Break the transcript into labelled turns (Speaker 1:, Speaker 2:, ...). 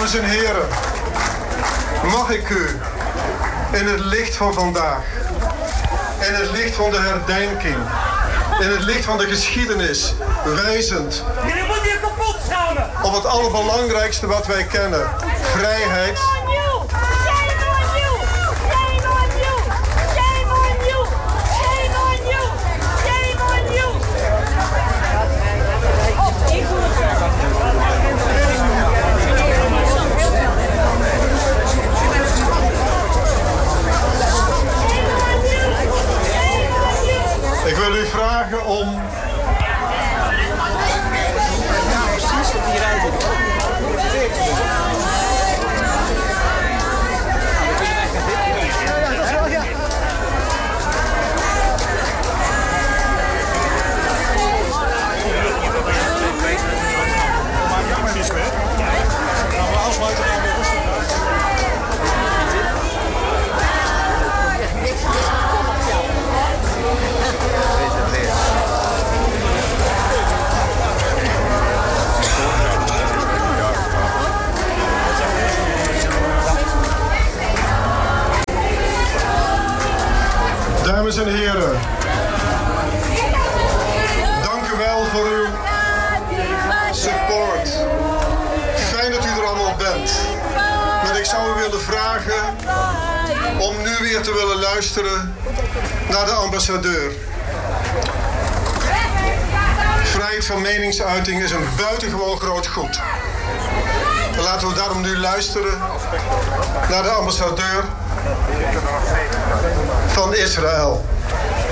Speaker 1: Dames en heren, mag ik u in het licht van vandaag, in het licht van de herdenking, in het licht van de geschiedenis, wijzend
Speaker 2: Jullie moeten je kapot schamen!
Speaker 1: op het allerbelangrijkste wat wij kennen, vrijheid, ik wil u vragen om dames en heren, dank u wel voor uw support. Fijn dat u er allemaal bent. Maar ik zou u willen vragen om nu weer te willen luisteren naar de ambassadeur. Vrijheid van meningsuiting is een buitengewoon groot goed. En laten we daarom nu luisteren naar de ambassadeur van Israël.